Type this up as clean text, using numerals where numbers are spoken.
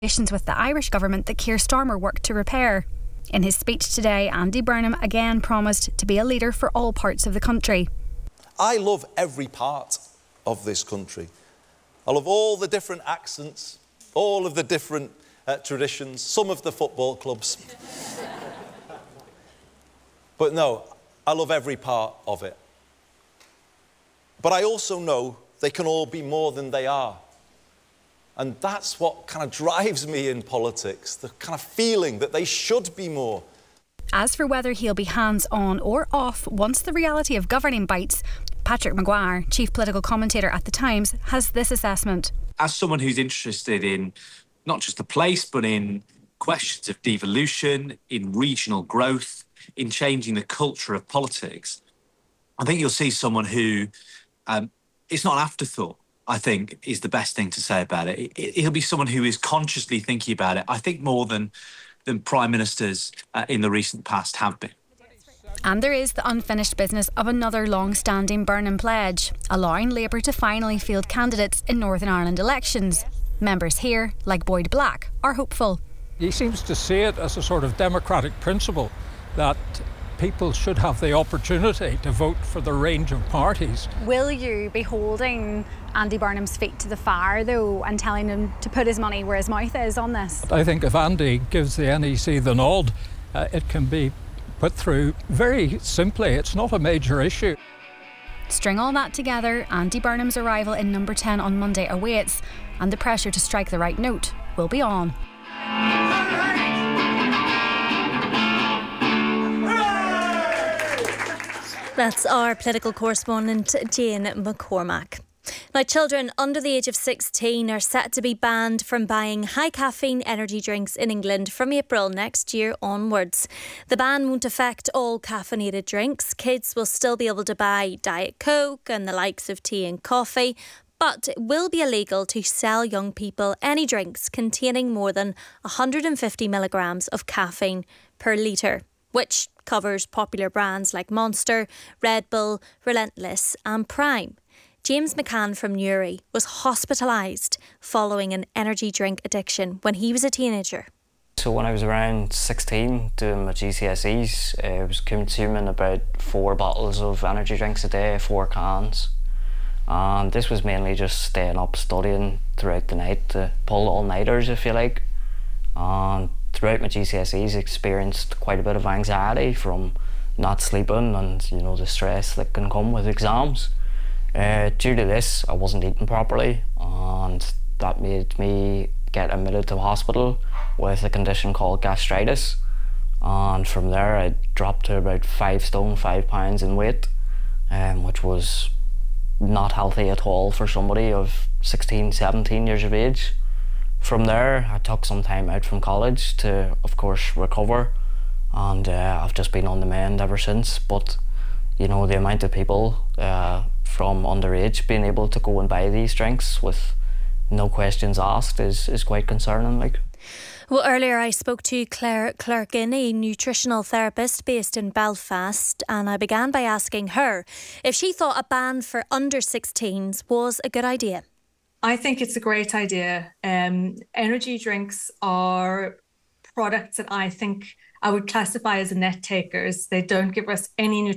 with the Irish government that Keir Starmer worked to repair. In his speech today, Andy Burnham again promised to be a leader for all parts of the country. I love every part of this country. I love all the different accents, all of the different traditions, some of the football clubs. But no, I love every part of it. But I also know they can all be more than they are. And that's what kind of drives me in politics, the kind of feeling that they should be more. As for whether he'll be hands-on or off once the reality of governing bites, Patrick Maguire, chief political commentator at The Times, has this assessment. As someone who's interested in not just the place, but in questions of devolution, in regional growth, in changing the culture of politics, I think you'll see someone who, it's not an afterthought, I think, is the best thing to say about it. He'll be someone who is consciously thinking about it, I think more than prime ministers in the recent past have been. And there is the unfinished business of another long-standing Burnham pledge, allowing Labour to finally field candidates in Northern Ireland elections. Members here, like Boyd Black, are hopeful. He seems to see it as a sort of democratic principle that people should have the opportunity to vote for the range of parties. Will you be holding Andy Burnham's feet to the fire, though, and telling him to put his money where his mouth is on this? I think if Andy gives the NEC the nod, it can be put through very simply. It's not a major issue. String all that together, Andy Burnham's arrival in Number 10 on Monday awaits, and the pressure to strike the right note will be on. That's our political correspondent, Jane McCormack. Now, children under the age of 16 are set to be banned from buying high caffeine energy drinks in England from April next year onwards. The ban won't affect all caffeinated drinks. Kids will still be able to buy Diet Coke and the likes of tea and coffee, but it will be illegal to sell young people any drinks containing more than 150 milligrams of caffeine per litre, which covers popular brands like Monster, Red Bull, Relentless and Prime. James McCann from Newry was hospitalised following an energy drink addiction when he was a teenager. So when I was around 16 doing my GCSEs, I was consuming about 4 bottles of energy drinks a day, 4 cans. And this was mainly just staying up studying throughout the night to pull all-nighters, if you like. And throughout my GCSEs, experienced quite a bit of anxiety from not sleeping and, you know, the stress that can come with exams. Due to this, I wasn't eating properly, and that made me get admitted to hospital with a condition called gastritis. And from there, I dropped to about 5 stone, 5 pounds in weight, which was not healthy at all for somebody of 16, 17 years of age. From there, I took some time out from college to, of course, recover, and I've just been on the mend ever since. But, you know, the amount of people from underage being able to go and buy these drinks with no questions asked is quite concerning. Like. Well, earlier I spoke to Claire Clerkin, a nutritional therapist based in Belfast, and I began by asking her if she thought a ban for under 16s was a good idea. I think it's a great idea. Energy drinks are products that I think I would classify as net takers. They don't give us any